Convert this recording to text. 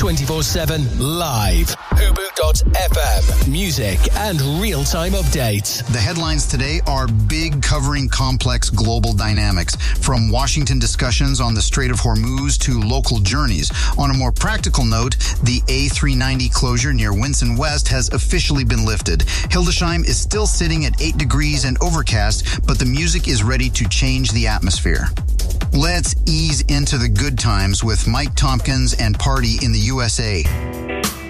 24/7 live. Hubu.fm. Music and real-time updates. The headlines today are big, covering complex global dynamics, from Washington discussions on the Strait of Hormuz to local journeys. On a more practical note, the A390 closure near Winson West has officially been lifted. Hildesheim is still sitting at 8 degrees and overcast, but the music is ready to change the atmosphere. Let's ease into the good times with Mike Tompkins and Party in the USA.